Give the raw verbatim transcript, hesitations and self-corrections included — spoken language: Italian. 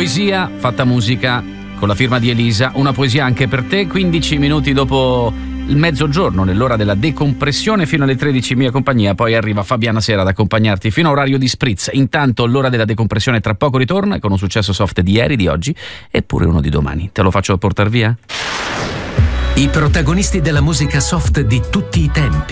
Poesia fatta musica con la firma di Elisa, una poesia anche per te. Quindici minuti dopo il mezzogiorno, nell'ora della decompressione, fino alle tredici mia compagnia, poi arriva Fabiana Sera ad accompagnarti fino a orario di spritz. Intanto l'ora della decompressione tra poco ritorna con un successo soft di ieri, di oggi e pure uno di domani. Te lo faccio portar via? I protagonisti della musica soft di tutti i tempi.